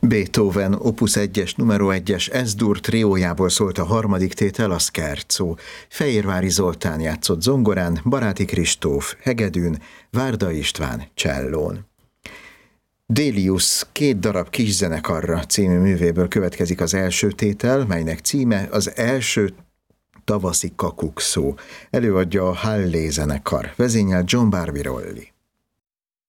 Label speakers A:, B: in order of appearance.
A: Beethoven Opus 1-es, numero 1-es S-dur triójából szólt a harmadik tétel, a Scherzo. Fehérvári Zoltán játszott zongorán, Baráti Kristóf hegedűn, Várda István csellón. Delius 2 darab kiszenekarra című művéből következik az első tétel, melynek címe az első tavaszi kakukszó. Előadja a Hallé zenekar, vezényel John Barbirolli.